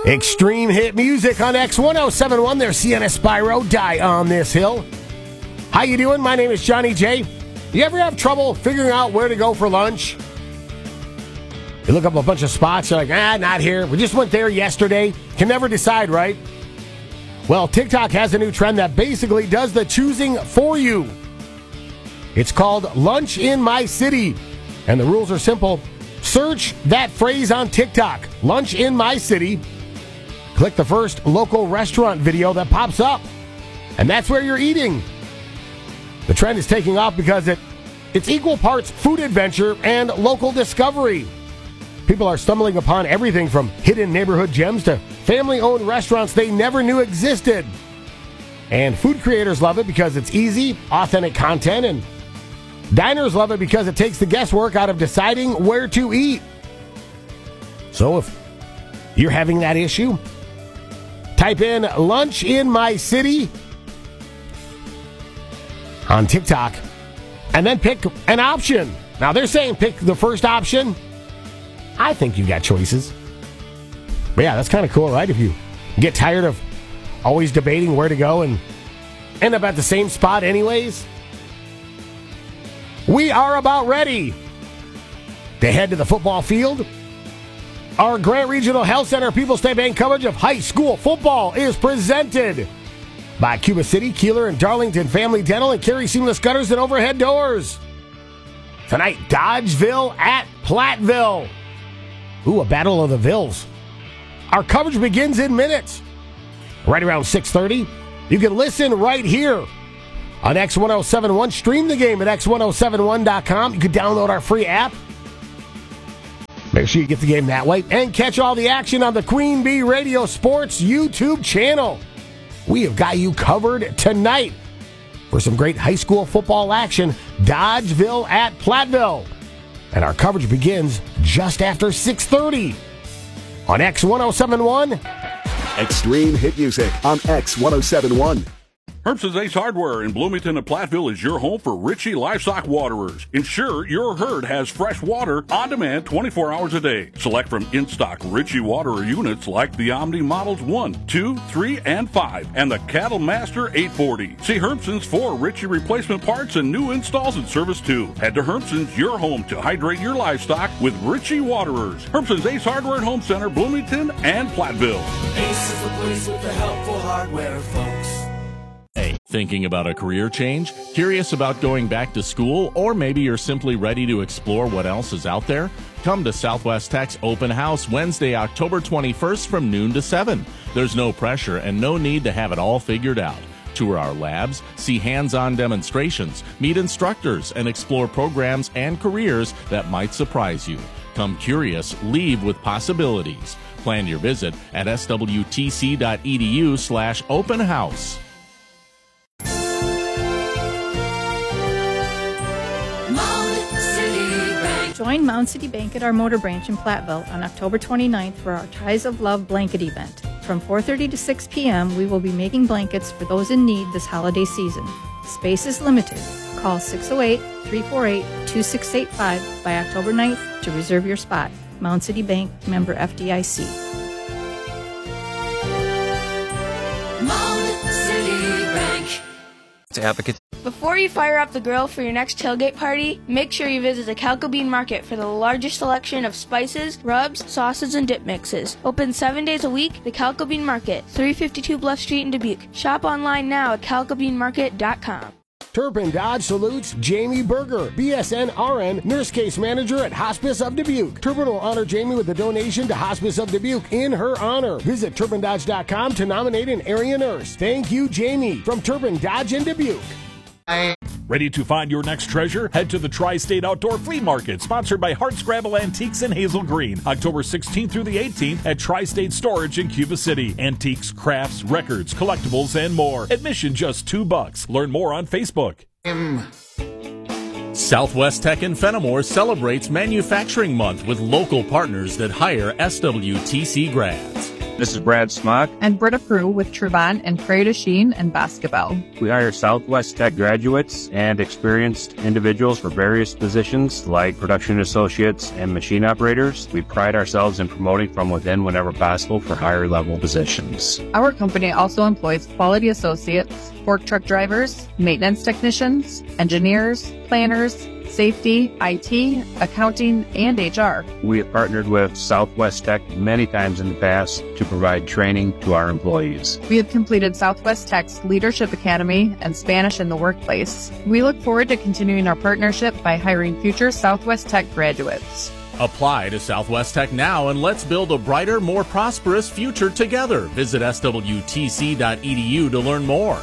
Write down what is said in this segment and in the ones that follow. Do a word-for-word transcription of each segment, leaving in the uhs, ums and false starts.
Extreme hit music on X one oh seven one. There's Sienna Spyro, Die on This Hill. How you doing? My name is Johnny J. You ever have trouble figuring out where to go for lunch? You look up a bunch of spots, you're like, ah, not here. We just went there yesterday. Can never decide, right? Well, TikTok has a new trend that basically does the choosing for you. It's called Lunch in My City. And the rules are simple. Search that phrase on TikTok, Lunch in My City. Click the first local restaurant video that pops up. And that's where you're eating. The trend is taking off because it, it's equal parts food adventure and local discovery. People are stumbling upon everything from hidden neighborhood gems to family-owned restaurants they never knew existed. And food creators love it because it's easy, authentic content, and diners love it because it takes the guesswork out of deciding where to eat. So if you're having that issue, type in Lunch in My City on TikTok and then pick an option. Now they're saying pick the first option. I think you got choices. But yeah, that's kind of cool, right? If you get tired of always debating where to go and end up at the same spot anyways. We are about ready to head to the football field. Our Grant Regional Health Center People's State Bank coverage of high school football is presented by Cuba City, Keeler, and Darlington Family Dental and Carry Seamless Gutters and Overhead Doors. Tonight, Dodgeville at Platteville. Ooh, a battle of the Vills. Our coverage begins in minutes. Right around six thirty. You can listen right here on X one oh seven one. Stream the game at x one oh seven one dot com. You can download our free app. Make sure you get the game that way. And catch all the action on the Queen Bee Radio Sports YouTube channel. We have got you covered tonight for some great high school football action. Dodgeville at Platteville. And our coverage begins just after six thirty on X one oh seven one. Extreme hit music on X one oh seven one. Herbson's Ace Hardware in Bloomington and Platteville is your home for Ritchie Livestock Waterers. Ensure your herd has fresh water on demand twenty-four hours a day. Select from in-stock Ritchie Waterer units like the Omni Models one, two, three, and five, and the Cattle Master eight forty. See Herbson's for Ritchie replacement parts and new installs and service too. Head to Herbson's, your home to hydrate your livestock with Ritchie Waterers. Herbson's Ace Hardware and Home Center, Bloomington and Platteville. Ace is the place with the helpful hardware, folks. Thinking about a career change? Curious about going back to school? Or maybe you're simply ready to explore what else is out there? Come to Southwest Tech's Open House Wednesday, October twenty-first from noon to seven. There's no pressure and no need to have it all figured out. Tour our labs, see hands-on demonstrations, meet instructors, and explore programs and careers that might surprise you. Come curious, leave with possibilities. Plan your visit at swtc.edu slash open house. Join Mound City Bank at our motor branch in Platteville on October twenty-ninth for our Ties of Love blanket event. From four thirty to six p.m., we will be making blankets for those in need this holiday season. Space is limited. Call six oh eight, three four eight, two six eight five by October ninth to reserve your spot. Mound City Bank, member F D I C. Mound City Bank. Advocate. Before you fire up the grill for your next tailgate party, make sure you visit the Calco Bean Market for the largest selection of spices, rubs, sauces, and dip mixes. Open seven days a week, the Calco Bean Market, three fifty-two Bluff Street in Dubuque. Shop online now at calco bean market dot com. Turpin Dodge salutes Jamie Berger, B S N R N, Nurse Case Manager at Hospice of Dubuque. Turpin will honor Jamie with a donation to Hospice of Dubuque in her honor. Visit turpin dodge dot com to nominate an area nurse. Thank you, Jamie, from Turpin Dodge in Dubuque. Ready to find your next treasure? Head to the Tri-State Outdoor Flea Market, sponsored by Hardscrabble Antiques in Hazel Green, October sixteenth through the eighteenth at Tri-State Storage in Cuba City. Antiques, crafts, records, collectibles, and more. Admission just two bucks. Learn more on Facebook. Southwest Tech in Fenimore celebrates Manufacturing Month with local partners that hire S W T C grads. This is Brad Smock and Britta Prue with Truvon and Prairie du Chien and Basketball. We hire Southwest Tech graduates and experienced individuals for various positions like production associates and machine operators. We pride ourselves in promoting from within whenever possible for higher level positions. Our company also employs quality associates, fork truck drivers, maintenance technicians, engineers, planners, safety, I T, accounting, and H R. We have partnered with Southwest Tech many times in the past to provide training to our employees. We have completed Southwest Tech's Leadership Academy and Spanish in the Workplace. We look forward to continuing our partnership by hiring future Southwest Tech graduates. Apply to Southwest Tech now and let's build a brighter, more prosperous future together. Visit S W T C dot E D U to learn more.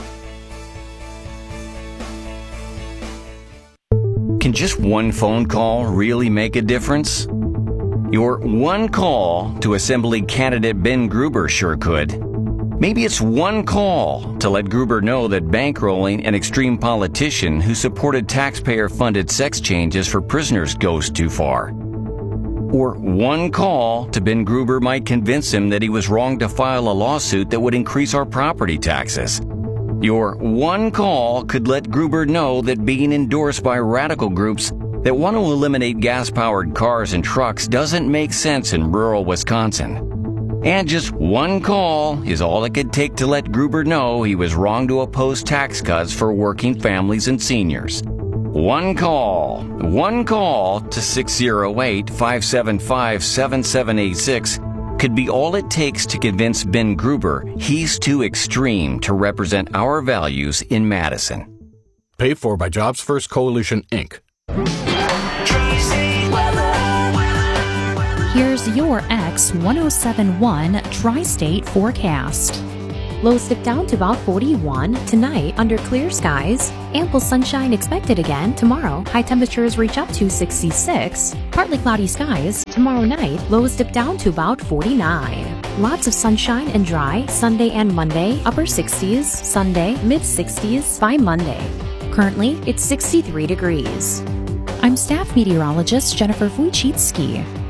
Can just one phone call really make a difference? Your one call to Assembly candidate Ben Gruber sure could. Maybe it's one call to let Gruber know that bankrolling an extreme politician who supported taxpayer-funded sex changes for prisoners goes too far. Or one call to Ben Gruber might convince him that he was wrong to file a lawsuit that would increase our property taxes. Your one call could let Gruber know that being endorsed by radical groups that want to eliminate gas-powered cars and trucks doesn't make sense in rural Wisconsin. And just one call is all it could take to let Gruber know he was wrong to oppose tax cuts for working families and seniors. One call, one call to six oh eight, five seven five, seven seven eight six could be all it takes to convince Ben Gruber he's too extreme to represent our values in Madison. Paid for by Jobs First Coalition, Incorporated. Here's your X one oh seven point one Tri-State forecast. Lows dip down to about forty-one. Tonight, under clear skies. Ample sunshine expected again tomorrow. High temperatures reach up to sixty-six. Partly cloudy skies. Tomorrow night, lows dip down to about forty-nine. Lots of sunshine and dry Sunday and Monday. Upper sixties. Sunday, mid sixties by Monday. Currently, it's sixty-three degrees. I'm staff meteorologist Jennifer Wojcicki.